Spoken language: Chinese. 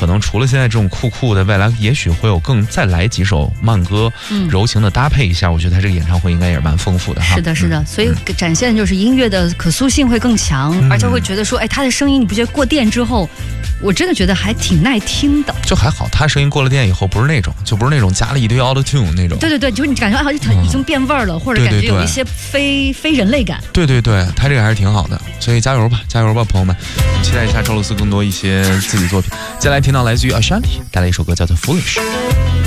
可能除了现在这种酷的，未来也许会有再来几首慢歌，柔情的搭配一下，我觉得他这个演唱会应该也是蛮丰富的哈。 是的，所以展现就是音乐的可塑性会更强，而且会觉得说，哎，他的声音你不觉得过电之后，我真的觉得还挺耐听的。 就还好，他声音过了电以后不是那种加了一堆 auto tune 那种。 对，就是你感觉好像他已经变味儿了，或者感觉有一些非人类感。 对，他这个还是挺好的，所以加油吧，朋友们！我们期待一下赵露思更多一些自己作品。接下来听到来自于 Ashanti 带来一首歌叫做 Foolish。